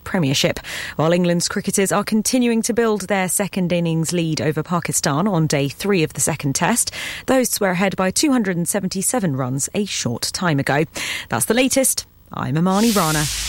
Premiership. While England's cricketers are continuing to build their second innings lead over Pakistan on day 3 of the second test, the hosts were ahead by 277 runs a short time ago. That's the latest. I'm Amani Rana.